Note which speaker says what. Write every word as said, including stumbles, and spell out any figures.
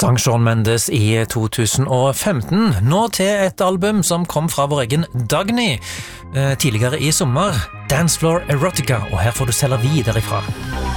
Speaker 1: sang Shawn Mendes i to tusen og femten. Nå til et album som kom fra vår egen Dagny eh, tidligere i sommer, Dance Floor Erotica, og her får du Sellervi derifra.